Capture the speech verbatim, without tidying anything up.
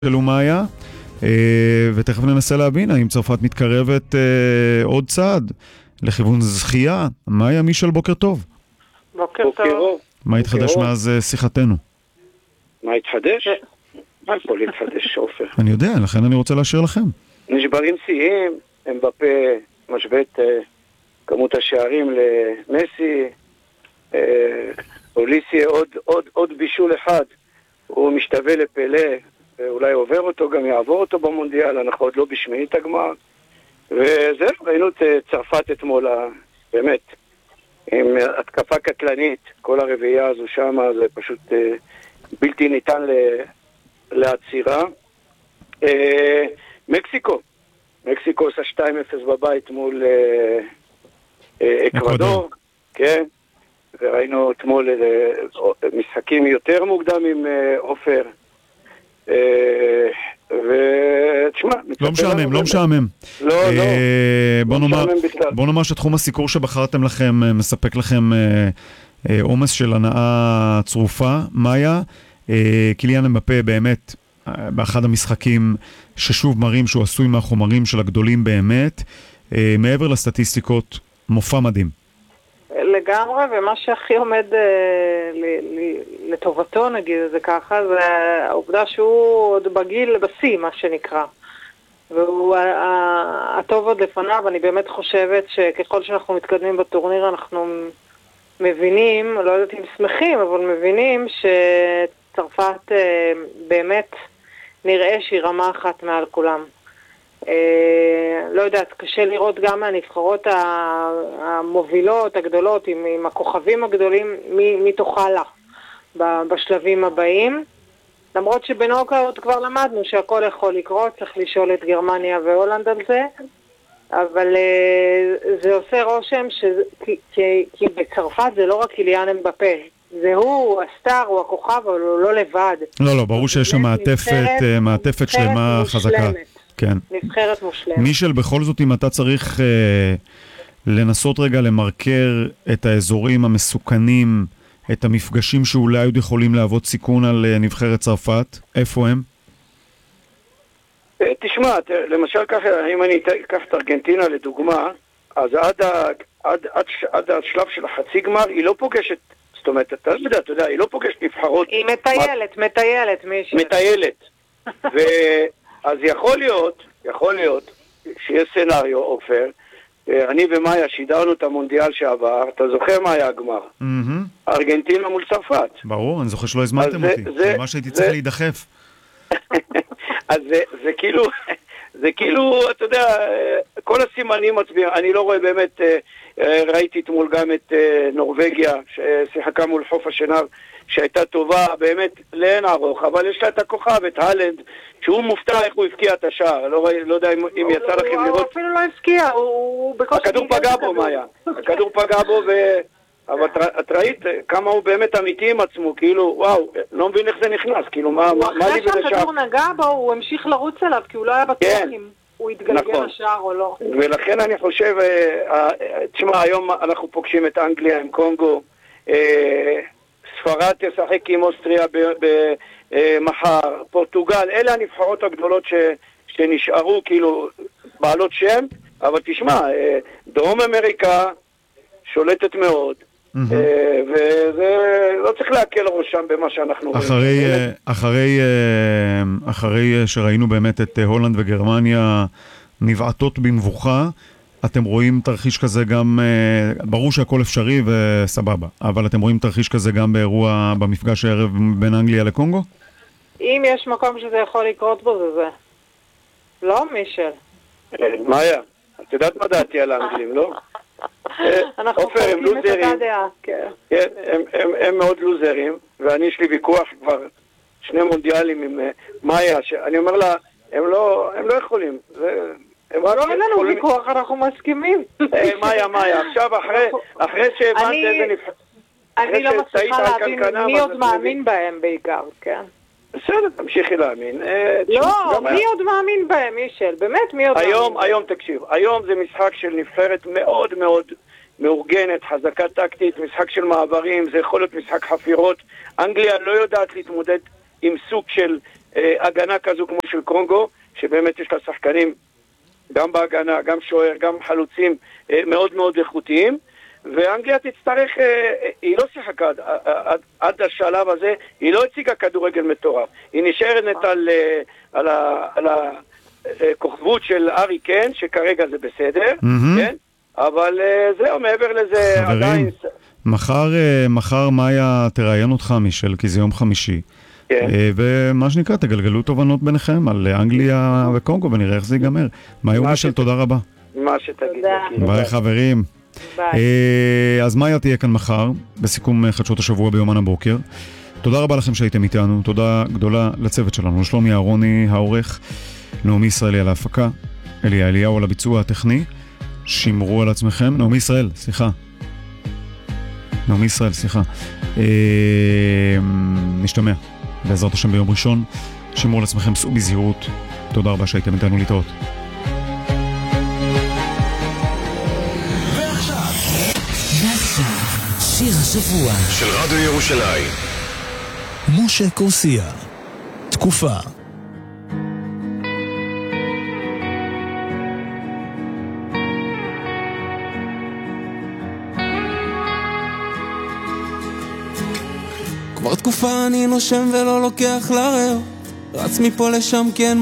שלום מאיה, ותכף ננסה להבין האם צרפת מתקרבת עוד צעד לכיוון זכייה. מאיה, מישל, בוקר טוב. בוקר טוב. מה התחדש מאז שיחתנו? מה התחדש? מה יכול להתחדש, עופר? אני יודע, לכן אני רוצה להשאיר לכם. נשברים שיאים, אמבפה משווה את כמות השערים למסי, אוליסיה עוד, עוד, עוד בישול אחד, הוא משתווה לפלא, אולי עובר אותו, גם יעבור אותו במונדיאל, אנחנו עוד לא בשמינית הגמר, וזהו, ראינו את צרפת אתמול, באמת, עם התקפה קטלנית, כל הרביעייה הזו שם, זה פשוט בלתי ניתן לעצירה. מקסיקו, מקסיקו עושה שתיים אפס בבית מול אקוודור, כן, וראינו אתמול משחקים יותר מוקדמים עופר, ותשמע, לא משעמם, לא משעמם. לא, לא. בוא נאמר שתחום הסיקור שבחרתם לכם מספק לכם עומס של הנאה צרופה. מאיה, קיליאן אמבפה באמת באחד המשחקים ששוב מראים שהוא עשוי מהחומרים של הגדולים באמת, מעבר לסטטיסטיקות, מופע מדהים. לגמרי, ומה שהכי עומד לטובתו, נגיד את זה ככה, זה העובדה שהוא עוד בגיל בשיא, מה שנקרא. והוא הטוב עוד לפניו. אני באמת חושבת שככל שאנחנו מתקדמים בטורניר, אנחנו מבינים, לא יודעת אם שמחים, אבל מבינים שצרפת באמת נראה שהיא רמה אחת מעל כולם. לא יודעת, קשה לראות גם מהנבחרות המובילות, הגדולות, עם, עם הכוכבים הגדולים, מי, מי תוכל לה בשלבים הבאים. למרות שבנוקאוט כבר למדנו שהכל יכול לקרות, צריך לשאול את גרמניה והולנד על זה, אבל זה עושה רושם ש... כי, כי, כי בצרפת זה לא רק קיליאן אמבפה, זה הוא, הסטאר, הוא הכוכב, אבל הוא לא לבד. לא, לא, ברור שיש שם מעטפת, מעטפת שלמה חזקה. כן. נבחרת מושלמת. מישל, בכל זאת, אם אתה צריך אה, לנסות רגע למרקר את האזורים המסוכנים, את המפגשים שאולי עוד יכולים להוות סיכון על אה, נבחרת צרפת, איפה הם? תשמע, למשל ככה, אם אני אקח את ארגנטינה לדוגמה, אז עד, ה, עד, עד, עד השלב של החצי גמר, היא לא פוגשת, זאת אומרת, אתה יודע, אתה יודע, היא לא פוגשת נבחרות. היא מטיילת, מה... מטיילת, מישל. מטיילת. ו... אז יכול להיות, יכול להיות, שיש סנריו, עופר, אני ומאיה שידרנו את המונדיאל שעבר, אתה זוכר מה היה הגמר? ארגנטינה מול צרפת. ברור, אני זוכר שלא הזמנתם אותי, זה ממש הייתי צריך להידחף. אז זה כאילו, זה כאילו, אתה יודע, כל הסימנים מצביעים, אני לא רואה באמת, ראיתי אתמול גם את נורווגיה, ששיחקה מול חוף השנהר, שהייתה טובה באמת לאין ארוך, אבל יש לה את הכוכב, את הלנד, שהוא מופתע איך הוא הפקיע את השער, לא, לא יודע אם, אם יצא לכם לראות. הוא אפילו לא הפקיע, הוא בקושי... הכדור פגע בו, מאיה. הכדור פגע בו, ו... אבל את ראית כמה הוא באמת אמיתי עם עצמו, כאילו, וואו, לא מבין איך זה נכנס, כאילו, מה, מה לי ולשער? אחרי שהכדור נגע בו, הוא המשיך לרוץ עליו, כי הוא לא היה בטוח כן, אם הוא יתגלגל נכון. לשער או לא. ולכן אני חושב, תשמע, היום אנחנו פוגשים את אנגליה עם קונגו, ספרד תשחק עם אוסטריה במחר, פורטוגל, אלה הנבחרות הגדולות ש, שנשארו כאילו בעלות שם, אבל תשמע, דרום אמריקה שולטת מאוד, mm-hmm. וזה לא צריך להקל ראשם במה שאנחנו אחרי, רואים. אחרי, אחרי שראינו באמת את הולנד וגרמניה נבעטות במבוכה, אתם רואים תרחיש כזה גם, ברור שהכל אפשרי וסבבה, אבל אתם רואים תרחיש כזה גם באירוע, במפגש הערב בין אנגליה לקונגו? אם יש מקום שזה יכול לקרות בו זה זה. לא, מישל? מאיה, את יודעת מה דעתי על האנגלים, לא? אנחנו חולקים את אותה דעה, כן. הם מאוד לוזרים, ואני יש לי ויכוח כבר שני מונדיאלים עם מאיה, שאני אומר לה, הם לא יכולים, זה... לא אין לנו ויכוח, אנחנו מסכימים. מאיה, מאיה, עכשיו אחרי שהבנת איזה נבחרת... אני לא מצליחה להבין מי עוד מאמין בהם בעיקר, כן. בסדר, תמשיכי להאמין. לא, מי עוד מאמין בהם, מישל? באמת, מי עוד מאמין? היום, היום, תקשיב, היום זה משחק של נבחרת מאוד מאוד מאורגנת, חזקה טקטית, משחק של מעברים, זה יכול להיות משחק חפירות. אנגליה לא יודעת להתמודד עם סוג של הגנה כזו כמו של קונגו, שבאמת יש לה שחקנים גם בהגנה, גם שוער, גם חלוצים מאוד מאוד איכותיים, ואנגליה תצטרך, היא לא שיחקה עד, עד, עד השלב הזה, היא לא הציגה כדורגל מטורף, היא נשארת על, על, על הכוכבות של ארי קיין, שכרגע זה בסדר, mm-hmm. כן? אבל זהו, מעבר לזה חברים, עדיין... מחר, מחר מאיה תראיין אותך מישל, כי זה יום חמישי. כן. ומה שנקרא, תגלגלו תובנות ביניכם על אנגליה וקונגו, ונראה איך זה ייגמר. מאיה ומישל, תודה רבה. מה שתגיד. ביי חברים. ביי. אז מאיה תהיה כאן מחר, בסיכום חדשות השבוע ביומן הבוקר. תודה רבה לכם שהייתם איתנו, תודה גדולה לצוות שלנו, שלומי אהרוני העורך, נעמי ישראלי על ההפקה, אליה אליהו על הביצוע הטכני. שמרו על עצמכם. נעמי ישראל, סליחה. נעמי ישראל, סליחה. נשתמע. בעזרת השם ביום ראשון. שמרו על עצמכם, סעו בזהירות. תודה רבה שהייתם איתנו להתראות. ועכשיו, שיר השבוע של רדיו ירושלים. משה קורסיה. תקופה. כבר תקופה אני נושם ולא לוקח לריאות, רץ מפה לשם כן